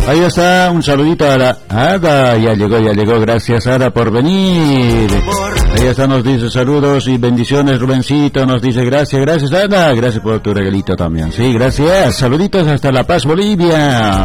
Ahí está, un saludito a la Ada, ya llegó, gracias Ada por venir. Ahí está, nos dice saludos y bendiciones, Rubencito, nos dice gracias Ada, gracias por tu regalito también, sí, gracias, saluditos hasta La Paz, Bolivia.